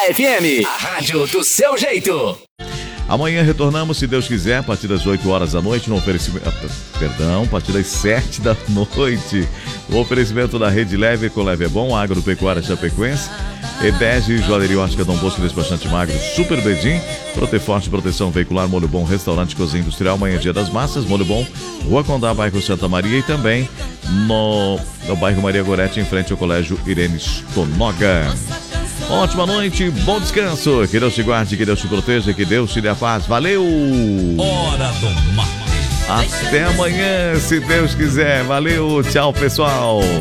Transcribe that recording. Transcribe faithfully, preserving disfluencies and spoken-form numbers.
F M, a rádio do seu jeito. Amanhã retornamos, se Deus quiser, a partir das oito horas da noite, no oferecimento... Perdão, a partir das sete da noite. O oferecimento da Rede Leve, com Leve é Bom, Agropecuária Chapecoense, Edege, Joalheria Ótica Dom Bosco, Despachante Magro, Super Bedim, Proteforte, Proteção Veicular, Molho Bom, Restaurante Cozinha Industrial, Manhã Dia das Massas, Molho Bom, Rua Condá, bairro Santa Maria e também no, no bairro Maria Gorete, em frente ao Colégio Irene Stonoga. Ótima noite, bom descanso, que Deus te guarde, que Deus te proteja, que Deus te dê a paz, valeu! Hora do Mate. Até amanhã, se Deus quiser, valeu, tchau pessoal!